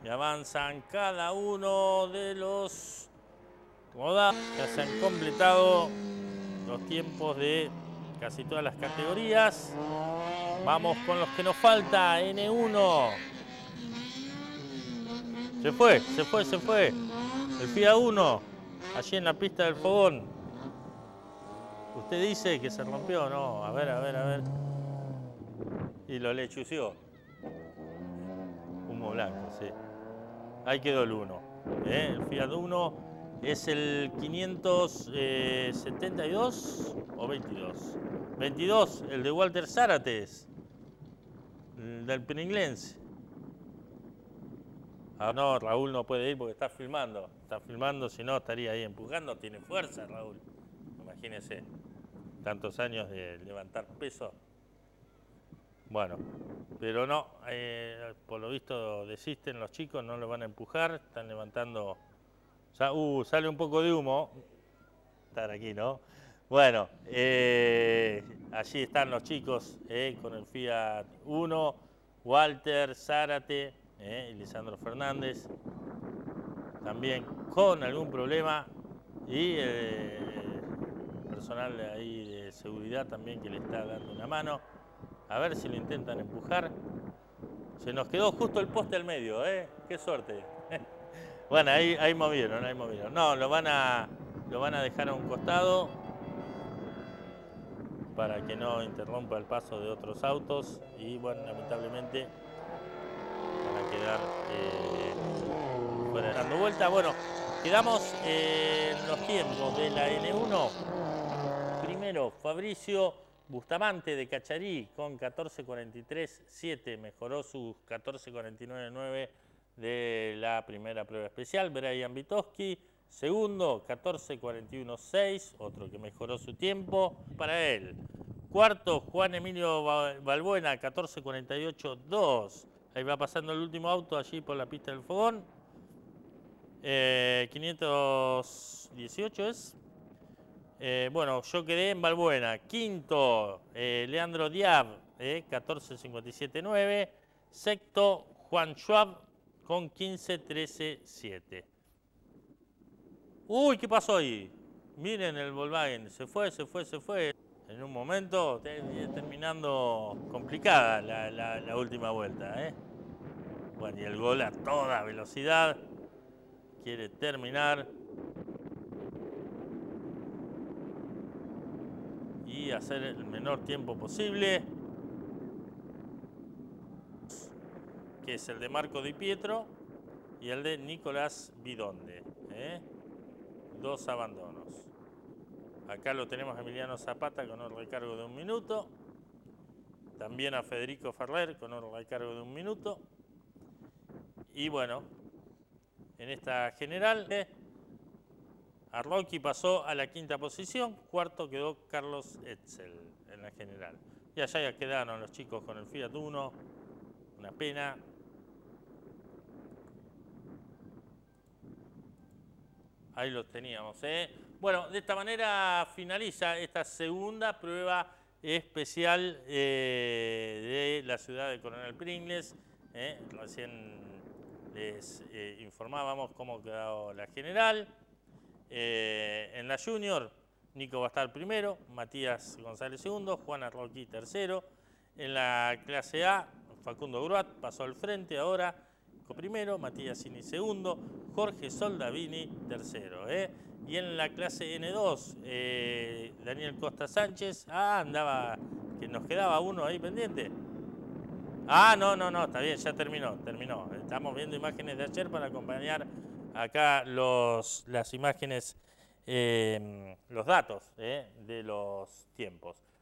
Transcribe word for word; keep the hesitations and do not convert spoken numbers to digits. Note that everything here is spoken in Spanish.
Y avanzan cada uno de los rodados. Ya se han completado los tiempos de casi todas las categorías. Vamos con los que nos falta. ene uno. Se fue, se fue, se fue. El FIA uno, allí en la pista del fogón. Usted dice que se rompió, no. A ver, a ver, a ver. Y lo lechució. Humo blanco, sí. Ahí quedó el uno. ¿eh? El Fiat uno es el quinientos setenta y dos o veintidós. veintidós, el de Walter Zárate, del Peninglense. Ah, no, Raúl no puede ir porque está filmando. Está filmando, si no estaría ahí empujando. Tiene fuerza, Raúl. Imagínese, tantos años de levantar peso. Bueno, pero no, eh, por lo visto desisten los chicos, no lo van a empujar, están levantando. Ya, uh, sale un poco de humo. Estar aquí, ¿no? Bueno, eh, allí están los chicos eh, con el Fiat uno, Walter Zárate eh, y Lisandro Fernández. También con algún problema. Y eh, personal de ahí de seguridad también que le está dando una mano. A ver si lo intentan empujar. Se nos quedó justo el poste al medio, ¿eh? Qué suerte. Bueno, ahí, ahí movieron, ahí movieron. No, lo van a, lo van a dejar a un costado para que no interrumpa el paso de otros autos y, bueno, lamentablemente van a quedar eh, fuera dando vuelta. Bueno, quedamos en los tiempos de la ene uno. Primero, Fabricio Bustamante de Cacharí con catorce cuarenta y tres siete, mejoró sus catorce cuarenta y nueve nueve de la primera prueba especial. Brian Witowski, segundo, catorce cuarenta y uno seis, otro que mejoró su tiempo para él. Cuarto, Juan Emilio Balbuena, catorce cuarenta y ocho dos. Ahí va pasando el último auto allí por la pista del fogón. Eh, quinientos dieciocho es. Eh, bueno, yo quedé en Balbuena. Quinto, eh, Leandro Diab, eh, catorce cincuenta y siete nueve. Sexto, Juan Schwab con quince trece siete. Uy, ¿qué pasó ahí? Miren el Volkswagen, se fue, se fue, se fue. En un momento, terminando complicada la, la, la última vuelta. ¿eh? Bueno, y el gol a toda velocidad. Quiere terminar. Y hacer el menor tiempo posible, que es el de Marco Di Pietro y el de Nicolás Bidonde. ¿eh? Dos abandonos. Acá lo tenemos a Emiliano Zapata con un recargo de un minuto. También a Federico Ferrer con un recargo de un minuto. Y bueno, en esta general, eh, Arloqui pasó a la quinta posición. Cuarto quedó Carlos Etzel en la general. Y allá ya quedaron los chicos con el Fiat uno. Una pena. Ahí los teníamos. ¿eh? Bueno, de esta manera finaliza esta segunda prueba especial eh, de la ciudad de Coronel Pringles. ¿eh? Recién les eh, informábamos cómo quedó la general. Eh, en la Junior, Nico va a estar primero, Matías González segundo, Juan Arloqui tercero. En la clase A, Facundo Gruat pasó al frente ahora, primero, Matías Cini segundo, Jorge Soldavini tercero. ¿eh? Y en la clase ene dos, eh, Daniel Costa Sánchez, ah, andaba, que nos quedaba uno ahí pendiente. Ah, no, no, no, está bien, ya terminó, terminó. Estamos viendo imágenes de ayer para acompañar acá los, las imágenes, eh, los datos eh, de los tiempos.